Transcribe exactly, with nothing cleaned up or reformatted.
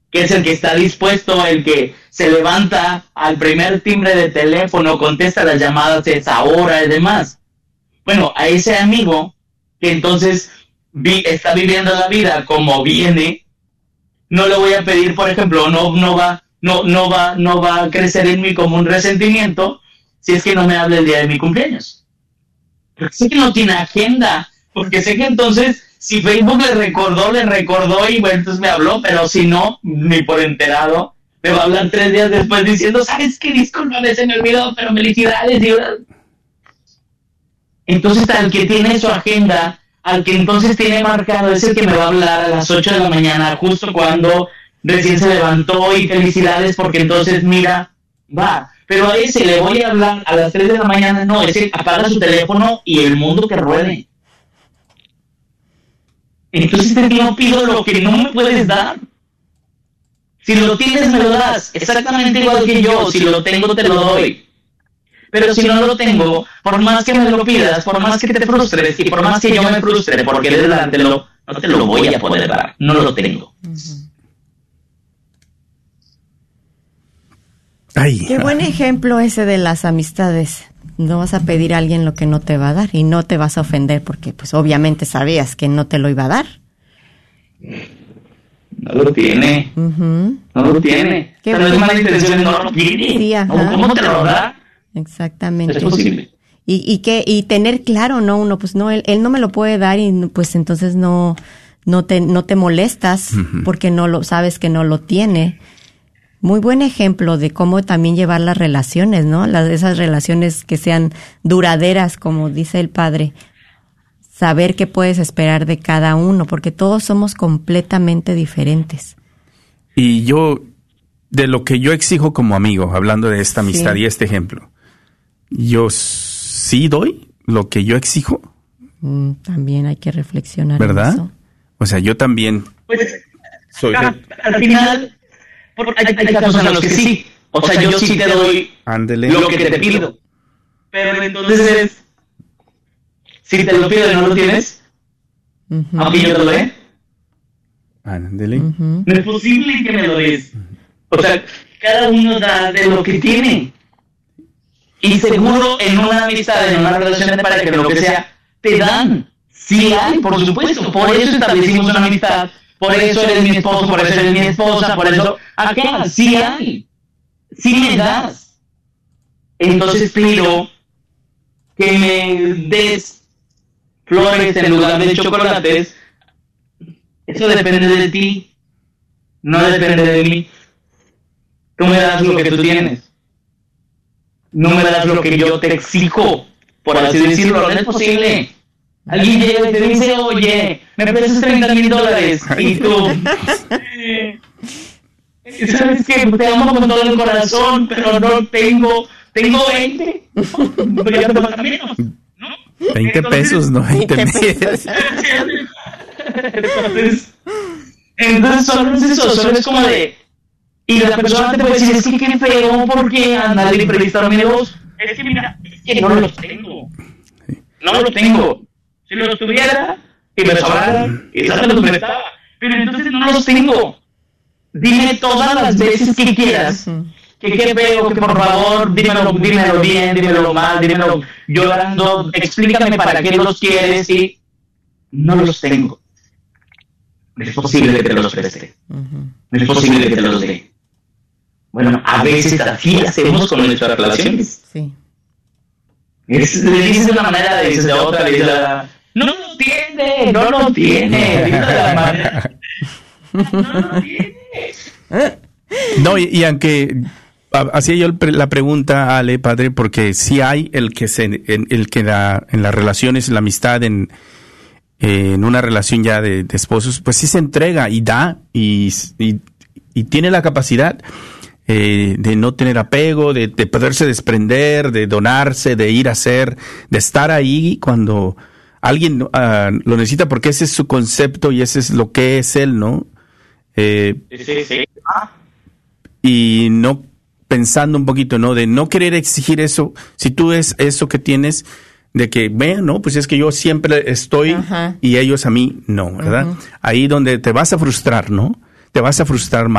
que es el que está dispuesto, el que se levanta al primer timbre de teléfono, contesta las llamadas a esa hora y demás. Bueno, a ese amigo que entonces vi, está viviendo la vida como viene, no le voy a pedir, por ejemplo, no, no va, no, no va, no va a crecer en mí como un resentimiento si es que no me habla el día de mi cumpleaños. Porque sé que no tiene agenda, porque sé que entonces si Facebook le recordó, le recordó y bueno, entonces me habló, pero si no, ni por enterado, me va a hablar tres días después diciendo, ¿sabes qué? Discúlpame, se me olvidó, pero felicidades. Entonces, al que tiene su agenda, al que entonces tiene marcado, es el que me va a hablar a las ocho de la mañana, justo cuando recién se levantó y felicidades, porque entonces, mira, va. Pero a ese le voy a hablar a las tres de la mañana, no, ese apaga su teléfono y el mundo que ruede. Entonces te no pido lo que no me puedes dar. Si lo tienes, me lo das, exactamente igual que yo. Si lo tengo, te lo doy. Pero si no lo tengo, por más que me lo pidas, por más que te frustres y por más que yo me frustre porque eres delantero, no te lo voy a poder dar. No lo tengo. Ay. Qué buen ejemplo ese de las amistades. No vas a pedir a alguien lo que no te va a dar y no te vas a ofender porque pues obviamente sabías que no te lo iba a dar. No lo tiene. Uh-huh. No lo tiene. Qué Pero es mala intención, no lo tiene. Sí, no, ¿cómo te lo da? Exactamente. Es posible. Y, y que y tener claro, no, uno pues no, él, él no me lo puede dar y pues entonces no no te no te molestas uh-huh. porque no lo sabes que no lo tiene. Muy buen ejemplo de cómo también llevar las relaciones, ¿no? Las, esas relaciones que sean duraderas, como dice el padre. Saber qué puedes esperar de cada uno, porque todos somos completamente diferentes. Y yo, de lo que yo exijo como amigo, hablando de esta amistad sí. y este ejemplo, yo sí doy lo que yo exijo. Mm, también hay que reflexionar. ¿Verdad? En eso. O sea, yo también pues, soy... Al, al final... Hay, hay casos en los que sí, o sea, yo sí te doy Ándele. lo que te pido, pero entonces, si te lo pido y no lo tienes, uh-huh. aunque yo te lo dé, Ándele. Uh-huh. no es posible que me lo des. O sea, cada uno da de lo que tiene. Y seguro en una amistad, en una relación de pareja, lo que sea, te dan. Sí hay, por supuesto, por eso establecimos una amistad. Por eso eres mi esposo, por eso eres mi esposa, por eso... Acá sí hay. Sí me das. Entonces pido que me des flores en lugar de chocolates. Eso depende de ti. No depende de mí. Tú me das lo que tú tienes. No me das lo que yo te exijo. Por así decirlo, no es posible. Alguien llega y te dice, oye, me prestas treinta mil dólares. Y tú, eh, ¿sabes qué? Te amo con todo el corazón, pero no tengo, tengo veinte. Pero ya te pasa menos, ¿no? veinte pesos, no veinte pesos. Entonces, entonces solo es eso, solo es como de... Y la persona te puede decir, es que qué feo, porque anda de imprevisto amigos. Es que mira, es que no los tengo. No los tengo. Si los tuviera, y me sobraran, quizás me los prestaba. Pero entonces no los tengo. Dime todas las veces que quieras. Que qué feo, que por favor, dímelo, dímelo bien, dímelo mal, dímelo llorando. Explícame para qué los quieres y no los tengo. No es posible que te los preste. No es posible que te los dé. Bueno, a veces así hacemos con nuestras relaciones. Sí. Es, le dices de una manera, le dices de otra, le dices de la... No lo tiene, no lo tiene. De la manera. No lo tiene. No, y, y aunque hacía yo la pregunta, Ale, padre, porque sí hay el que se, en, el que la, en las relaciones, en la amistad, en, en una relación ya de, de esposos, pues sí se entrega y da y, y, y tiene la capacidad eh, de no tener apego, de, de poderse desprender, de donarse, de ir a hacer, de estar ahí cuando alguien uh, lo necesita, porque ese es su concepto y ese es lo que es él, ¿no? Eh, sí, sí. Ah. Y no pensando un poquito, ¿no? De no querer exigir eso, si tú es eso que tienes, de que, ve, no, pues es que yo siempre estoy uh-huh. y ellos a mí no, ¿verdad? Uh-huh. Ahí donde te vas a frustrar, ¿no? Te vas a frustrar más.